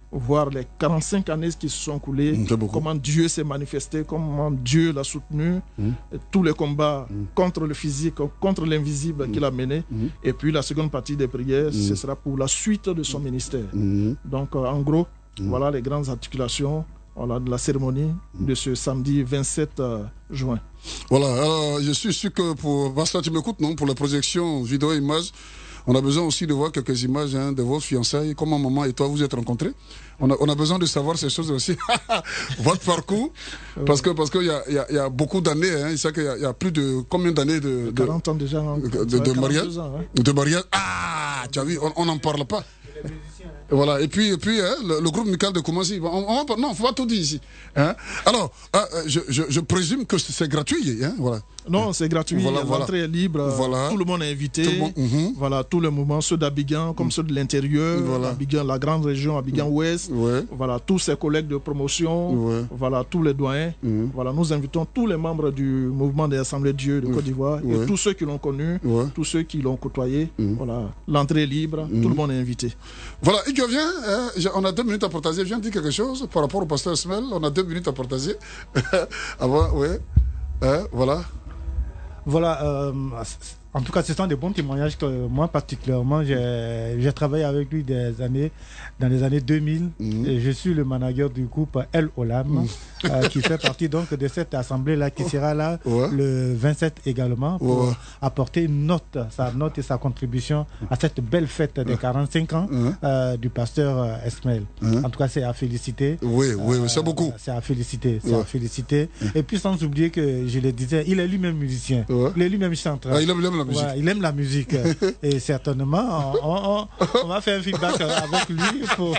voir les 45 années qui se sont écoulées, comment Dieu s'est manifesté, comment Dieu l'a soutenu, tous les combats contre le physique, contre l'invisible qu'il a mené. Et puis la seconde partie des prières, ce sera pour la suite de son ministère. Donc en gros, voilà les grandes articulations de la cérémonie de ce samedi 27 juin. Voilà, alors je suis sûr que pour Basta, tu m'écoutes, non? Pour la projection vidéo et images, on a besoin aussi de voir quelques images de vos fiançailles, comment maman et toi vous êtes rencontrés. On a besoin de savoir ces choses aussi. Votre parcours, parce qu'il y a beaucoup d'années, il sait qu'il y a plus de combien d'années de 40 ans déjà, de mariage, de mariage. Ah, tu as vu, on n'en parle pas. Voilà, et puis le groupe musical de Koumassi, non, faut pas tout dire ici. Hein? Alors, je présume que c'est gratuit, hein? Voilà. Non, c'est gratuit, l'entrée est libre, tout le monde est invité. Voilà, tous les mouvements, ceux d'Abidjan comme ceux de l'intérieur, Abidjan, la grande région, Abidjan Ouest, voilà, tous ses collègues de promotion, voilà, tous les doyens. Voilà, nous invitons tous les membres du mouvement des Assemblées de Dieu de Côte d'Ivoire et tous ceux qui l'ont connu, tous ceux qui l'ont côtoyé. Voilà, l'entrée est libre, tout le monde est invité. Voilà, et que viens, on a 2 minutes à partager. Viens dire quelque chose par rapport au pasteur Ismaël. On a 2 minutes à partager. Avant, voilà. Voilà, en tout cas, ce sont des bons témoignages que moi particulièrement, j'ai travaillé avec lui dans les années 2000. Et je suis le manager du groupe El Olam, qui fait partie donc de cette assemblée-là, qui sera là le 27 également, pour apporter sa note et sa contribution à cette belle fête des 45 ans du pasteur Ismaël. En tout cas, c'est à féliciter. Oui, c'est beaucoup. C'est à féliciter, à féliciter. Et puis sans oublier que, je le disais, il est lui-même musicien, il est lui-même chanteur. Il aime la musique. Il aime la musique. Et certainement, on va faire un feedback avec lui pour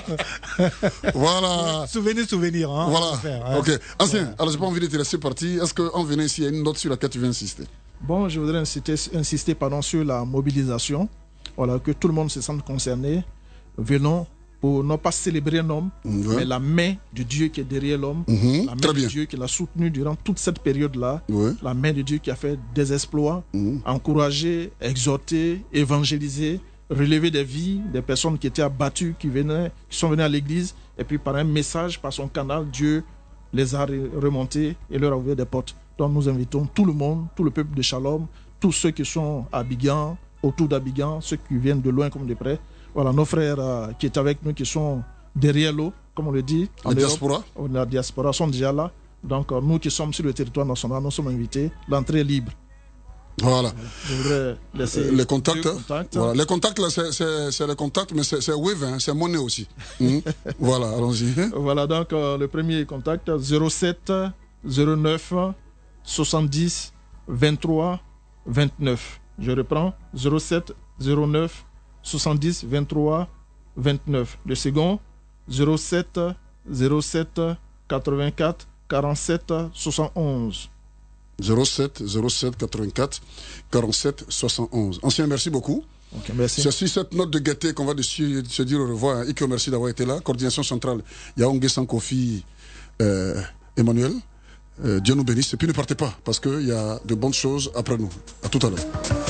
voilà. souvenir. Hein, voilà. Faire, ok. Ancien, alors j'ai pas envie de te laisser partir. Est-ce qu'en venant ici, il y a une note sur laquelle tu veux insister? Bon, je voudrais insister sur la mobilisation. Voilà, que tout le monde se sente concerné. Venons pour non pas célébrer un homme, mais la main de Dieu qui est derrière l'homme, la main de Dieu qui l'a soutenu durant toute cette période-là, la main de Dieu qui a fait des exploits, encourager, exhorter, évangéliser, relever des vies, des personnes qui étaient abattues, qui sont venues à l'église, et puis par un message, par son canal, Dieu les a remontés et leur a ouvert des portes. Donc nous invitons tout le monde, tout le peuple de Shalom, tous ceux qui sont à Abidjan, autour d'Abidjan, ceux qui viennent de loin comme de près. Voilà, nos frères qui étaient avec nous, qui sont derrière l'eau, comme on le dit. En diaspora. La diaspora sont déjà là. Donc nous qui sommes sur le territoire national, nous sommes invités. L'entrée est libre. Voilà. Je voudrais laisser les contacts. Voilà. Les contacts, là, c'est les contacts, mais c'est Wave, hein, c'est monnaie aussi. Voilà, allons-y. Voilà, donc le premier contact, 07 09 70 23 29. Je reprends, 07 09 70 23 29. Le second, 07 84 47 71. 07 84 47 71. Ancien, merci beaucoup. Okay, merci. C'est sur cette note de gaieté qu'on va se dire au revoir. Iko, merci d'avoir été là. Coordination centrale, Yaoundé Sankofi, Emmanuel. Dieu nous bénisse. Et puis ne partez pas, parce qu'il y a de bonnes choses après nous. À tout à l'heure.